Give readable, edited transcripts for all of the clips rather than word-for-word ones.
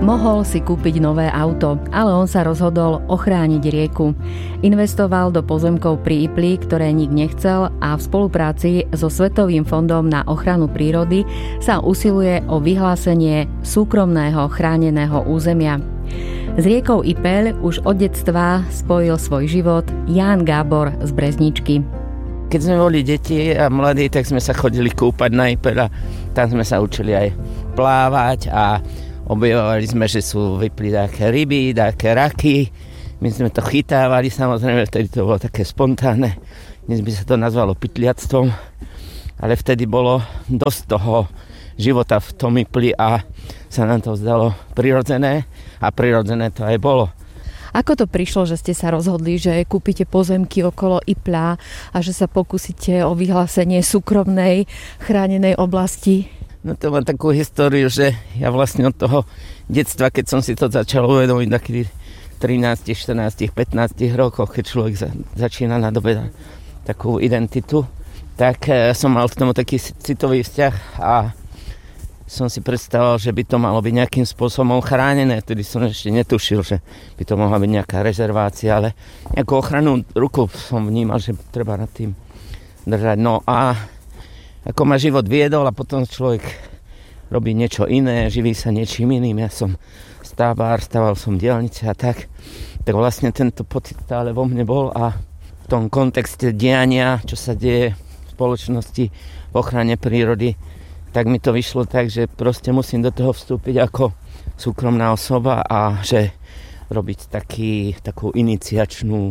Mohol si kúpiť nové auto, ale on sa rozhodol ochrániť rieku. Investoval do pozemkov pri Ipli, ktoré nik nechcel, a v spolupráci so Svetovým fondom na ochranu prírody sa usiluje o vyhlásenie súkromného chráneného územia. S riekou Ipeľ už od detstva spojil svoj život Ján Gábor z Brezničky. Keď sme boli deti a mladí, tak sme sa chodili kúpať na Ipeľ a tam sme sa učili aj plávať a objavovali sme, že sú vypli také ryby, také raky. My sme to chytávali, samozrejme, vtedy to bolo také spontánne. Dnes by sa to nazvalo pytliactvom, ale vtedy bolo dosť toho života v tom Ipli a sa nám to zdalo prirodzené a prirodzené to aj bolo. Ako to prišlo, že ste sa rozhodli, že kúpite pozemky okolo Ipľa a že sa pokúsite o vyhlásenie súkromnej chránenej oblasti? No to má takú históriu, že ja vlastne od toho detstva, keď som si to začal uvedomiť, takých 13, 14, 15 rokoch, keď človek začína nadobedať takú identitu, tak som mal k tomu taký citový vzťah a som si predstavoval, že by to malo byť nejakým spôsobom chránené. Vtedy som ešte netušil, že by to mohla byť nejaká rezervácia, ale nejakú ochrannú ruku som vnímal, že treba nad tým držať. No a ako ma život viedol a potom človek robí niečo iné, živí sa niečím iným. Ja som stavbár, staval som diaľnice a tak vlastne tento pocit stále vo mne bol a v tom kontexte diania, čo sa deje v spoločnosti v ochrane prírody, tak mi to vyšlo tak, že proste musím do toho vstúpiť ako súkromná osoba a že robiť takú iniciačnú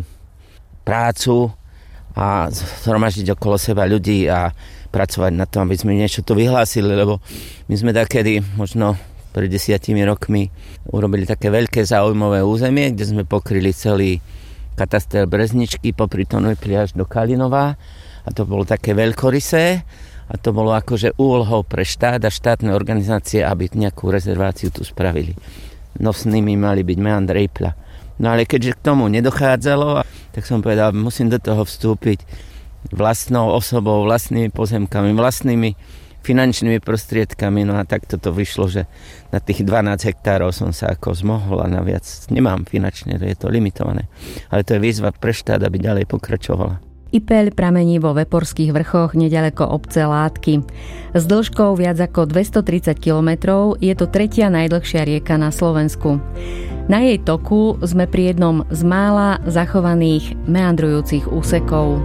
prácu a zhromaždiť okolo seba ľudí a pracovať na tom, aby sme niečo tu vyhlásili, lebo my sme takedy, možno pred 10 rokmi, urobili také veľké záujmové územie, kde sme pokryli celý kataster Brezničky, popri Tonojpli až do Kalinova a to bolo také veľkorysé. A to bolo akože úlohou pre štát a štátne organizácie, aby nejakú rezerváciu tu spravili. Nosnými mali byť meandre Ipľa. No ale keďže k tomu nedochádzalo, tak som povedal, musím do toho vstúpiť vlastnou osobou, vlastnými pozemkami, vlastnými finančnými prostriedkami. No a tak toto vyšlo, že na tých 12 hektárov som sa ako zmohol a naviac nemám finančne, je to limitované. Ale to je výzva pre štát, aby ďalej pokračovala. Ipeľ pramení vo Veporských vrchoch neďaleko obce Látky. S dĺžkou viac ako 230 kilometrov je to tretia najdlhšia rieka na Slovensku. Na jej toku sme pri jednom z mála zachovaných meandrujúcich úsekov.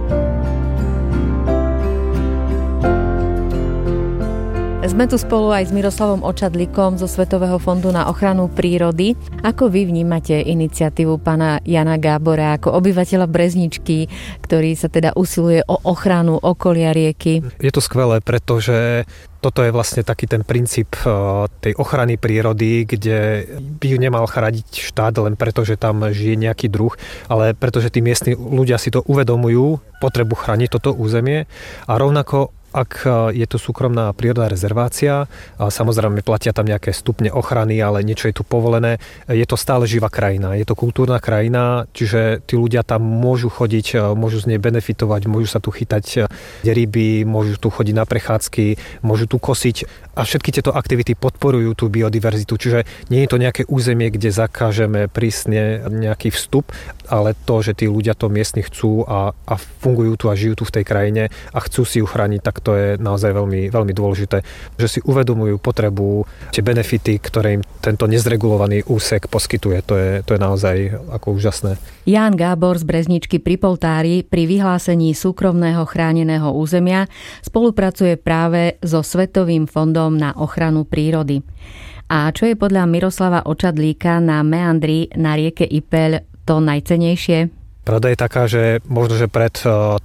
Sme tu spolu aj s Miroslavom Očadlíkom zo Svetového fondu na ochranu prírody. Ako vy vnímate iniciatívu pána Jána Gábora ako obyvateľa Brezničky, ktorý sa teda usiluje o ochranu okolia rieky? Je to skvelé, pretože toto je vlastne taký ten princíp tej ochrany prírody, kde by ju nemal chrániť štát len preto, že tam žije nejaký druh, ale pretože tí miestni ľudia si to uvedomujú, potrebu chrániť toto územie a rovnako ak je to súkromná prírodná rezervácia, samozrejme platia tam nejaké stupne ochrany, ale niečo je tu povolené, je to stále živá krajina, je to kultúrna krajina, čiže tí ľudia tam môžu chodiť, môžu z nej benefitovať, môžu sa tu chytať ryby, môžu tu chodiť na prechádzky, môžu tu kosiť a všetky tieto aktivity podporujú tú biodiverzitu, čiže nie je to nejaké územie, kde zakážeme prísne nejaký vstup, ale to, že tí ľudia to miestni chcú a fungujú tu a žijú tu v tej krajine a chcú si ju chrániť, tak to je naozaj veľmi, veľmi dôležité, že si uvedomujú potrebu, tie benefity, ktoré im tento nezregulovaný úsek poskytuje. To je naozaj ako úžasné. Ján Gábor z Brezničky pri Poltári pri vyhlásení súkromného chráneného územia spolupracuje práve so Svetovým fondom na ochranu prírody. A čo je podľa Miroslava Očadlíka na meandri na rieke Ipeľ to najcennejšie? Pravda je taká, že možno, že pred 30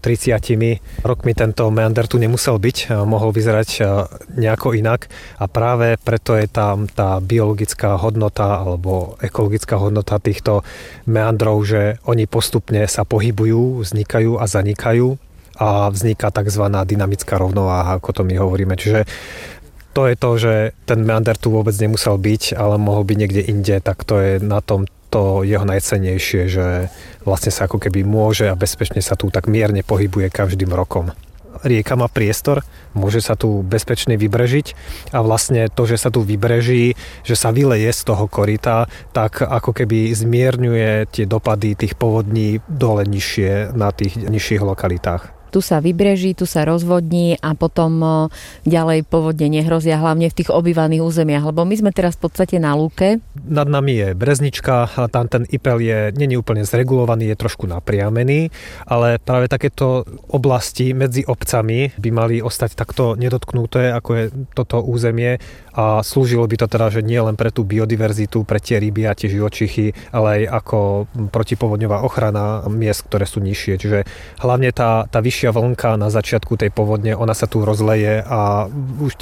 rokmi tento meander tu nemusel byť, mohol vyzerať nejako inak a práve preto je tam tá biologická hodnota alebo ekologická hodnota týchto meandrov, že oni postupne sa pohybujú, vznikajú a zanikajú a vzniká tzv. Dynamická rovnováha, ako to my hovoríme. Čiže to je to, že ten meander tu vôbec nemusel byť, ale mohol byť niekde inde, tak to je na tom to jeho najcennejšie, že vlastne sa ako keby môže a bezpečne sa tu tak mierne pohybuje každým rokom. rieka má priestor, môže sa tu bezpečne vybrežiť a vlastne to, že sa tu vybreží, že sa vyleje z toho koryta, tak ako keby zmierňuje tie dopady tých povodní dole nižšie na tých nižších lokalitách. Tu sa vybreží, tu sa rozvodní a potom ďalej povodne nehrozia, hlavne v tých obývaných územiach, lebo my sme teraz v podstate na lúke. Nad nami je Breznička, tam ten Ipel nie je úplne zregulovaný, je trošku napriamený, ale práve takéto oblasti medzi obcami by mali ostať takto nedotknuté, ako je toto územie a slúžilo by to teda, že nie len pre tú biodiverzitu, pre tie ryby a tie živočichy, ale aj ako protipovodňová ochrana miest, ktoré sú nižšie. Čiže hlavne tá vyššia vlnka na začiatku tej povodne, ona sa tu rozleje a už